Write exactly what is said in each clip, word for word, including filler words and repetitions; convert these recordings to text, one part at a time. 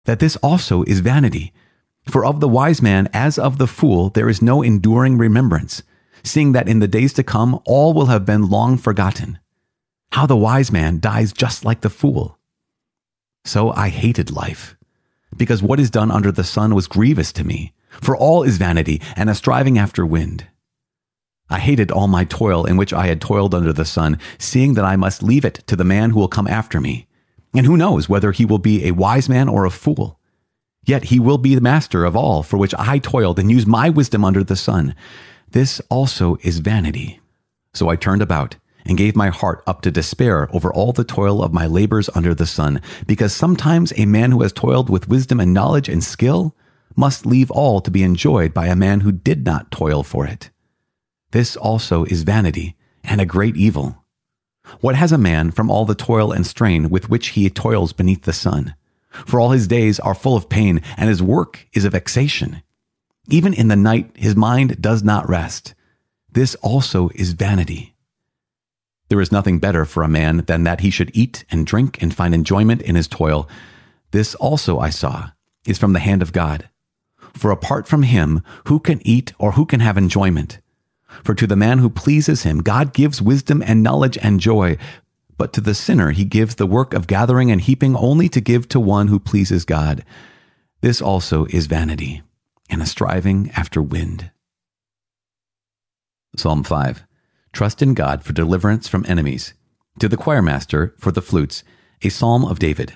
that this also is vanity. For of the wise man as of the fool there is no enduring remembrance, seeing that in the days to come all will have been long forgotten. How the wise man dies just like the fool. So I hated life, because what is done under the sun was grievous to me, for all is vanity and a striving after wind. I hated all my toil in which I had toiled under the sun, seeing that I must leave it to the man who will come after me. And who knows whether he will be a wise man or a fool? Yet he will be the master of all for which I toiled and used my wisdom under the sun. This also is vanity. So I turned about and gave my heart up to despair over all the toil of my labors under the sun, because sometimes a man who has toiled with wisdom and knowledge and skill must leave all to be enjoyed by a man who did not toil for it. This also is vanity and a great evil. What has a man from all the toil and strain with which he toils beneath the sun? For all his days are full of pain, and his work is a vexation. Even in the night his mind does not rest. This also is vanity. There is nothing better for a man than that he should eat and drink and find enjoyment in his toil. This also I saw is from the hand of God. For apart from him, who can eat or who can have enjoyment? For to the man who pleases him, God gives wisdom and knowledge and joy. But to the sinner, he gives the work of gathering and heaping only to give to one who pleases God. This also is vanity and a striving after wind. Psalm five. Trust in God for deliverance from enemies. To the choirmaster for the flutes, a psalm of David.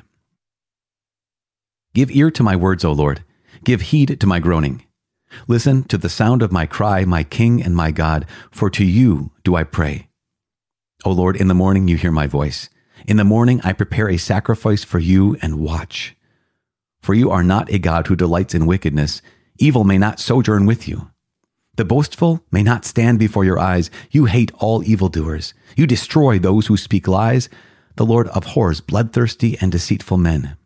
Give ear to my words, O Lord. Give heed to my groaning. Listen to the sound of my cry, my King and my God, for to you do I pray. O Lord, in the morning you hear my voice. In the morning I prepare a sacrifice for you and watch. For you are not a God who delights in wickedness. Evil may not sojourn with you. The boastful may not stand before your eyes. You hate all evildoers. You destroy those who speak lies. The Lord abhors bloodthirsty and deceitful men.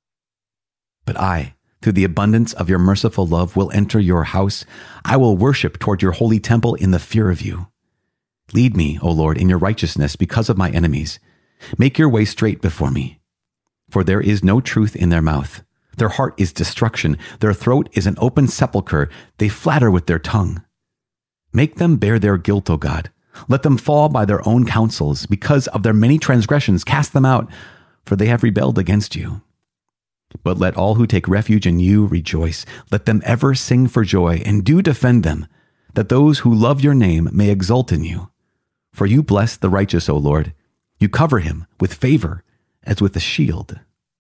But I, through the abundance of your merciful love, will enter your house. I will worship toward your holy temple in the fear of you. Lead me, O Lord, in your righteousness because of my enemies. Make your way straight before me. For there is no truth in their mouth. Their heart is destruction. Their throat is an open sepulchre. They flatter with their tongue. Make them bear their guilt, O God. Let them fall by their own counsels. Because of their many transgressions, cast them out, for they have rebelled against you. But let all who take refuge in you rejoice. Let them ever sing for joy, and do defend them, that those who love your name may exult in you. For you bless the righteous, O Lord. You cover him with favor as with a shield.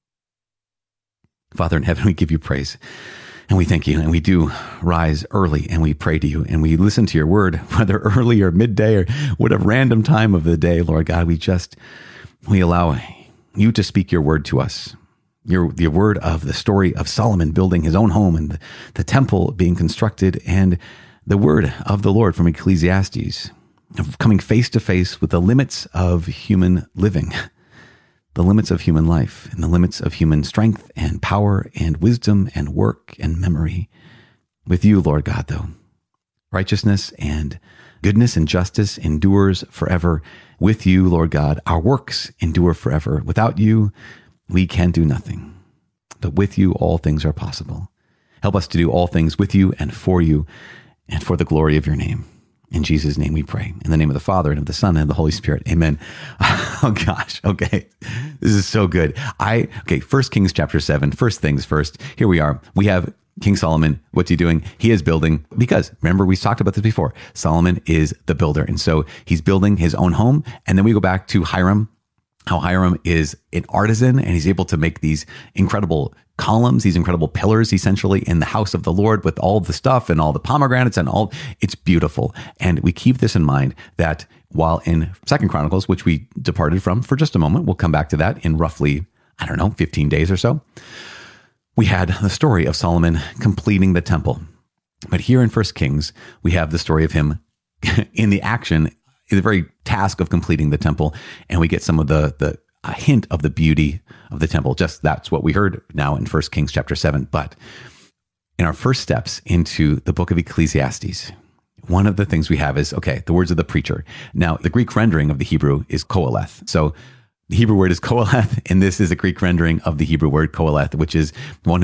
Father in heaven, we give you praise, and we thank you, and we do rise early, and we pray to you, and we listen to your word, whether early or midday or whatever random time of the day, Lord God. We just, we allow you to speak your word to us. Your, the word of the story of Solomon building his own home and the, the temple being constructed, and the word of the Lord from Ecclesiastes, of coming face to face with the limits of human living, the limits of human life, and the limits of human strength and power and wisdom and work and memory. With you, Lord God, though, righteousness and goodness and justice endures forever. With you, Lord God, our works endure forever. Without you, we can do nothing. But with you, all things are possible. Help us to do all things with you and for you and for the glory of your name. In Jesus' name we pray. In the name of the Father, and of the Son, and of the Holy Spirit. Amen. Oh gosh. Okay. This is so good. I, okay. First Kings chapter seven. First things first. Here we are. We have King Solomon. What's he doing? He is building, because remember, we talked about this before. Solomon is the builder. And so he's building his own home. And then we go back to Hiram, how Hiram is an artisan, and he's able to make these incredible columns, these incredible pillars, essentially, in the house of the Lord with all the stuff and all the pomegranates and all. It's beautiful. And we keep this in mind, that while in Second Chronicles, which we departed from for just a moment, we'll come back to that in roughly, I don't know, fifteen days or so. We had the story of Solomon completing the temple. But here in First Kings, we have the story of him in the action, the very task of completing the temple. And we get some of the, the a hint of the beauty of the temple. Just that's what we heard now in First Kings chapter seven. But in our first steps into the book of Ecclesiastes, one of the things we have is, okay, the words of the preacher. Now, the Greek rendering of the Hebrew is Qoheleth. So The Hebrew word is koheleth, and this is a Greek rendering of the Hebrew word koheleth, which is one